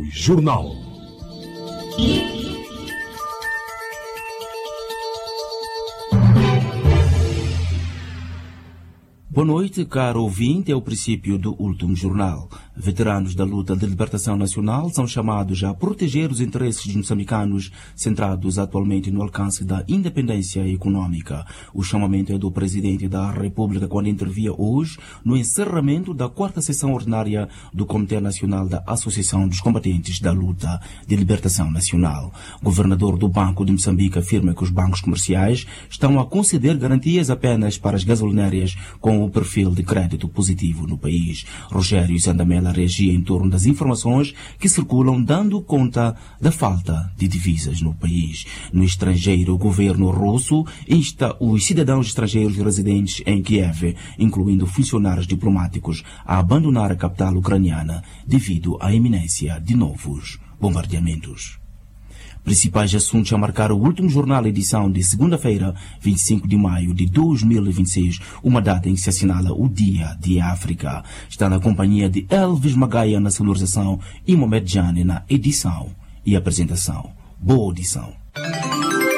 Jornal. Boa noite, caro ouvinte. É o princípio do último jornal. Veteranos da luta de libertação nacional são chamados a proteger os interesses dos moçambicanos, centrados atualmente no alcance da independência econômica. O chamamento é do Presidente da República quando intervia hoje no encerramento da 4ª sessão ordinária do Comitê Nacional da Associação dos Combatentes da Luta de Libertação Nacional. O governador do Banco de Moçambique afirma que os bancos comerciais estão a conceder garantias apenas para as gasolinérias com o perfil de crédito positivo no país. Rogério Zandamela reagia em torno das informações que circulam dando conta da falta de divisas no país. No estrangeiro, o governo russo insta os cidadãos estrangeiros residentes em Kiev, incluindo funcionários diplomáticos, a abandonar a capital ucraniana devido à iminência de novos bombardeamentos. Principais assuntos a marcar o último jornal, edição de segunda-feira, 25 de maio de 2026, uma data em que se assinala o Dia de África. Está na companhia de Elvis Magaia na sonorização e Mohamed Jane na edição e apresentação. Boa audição.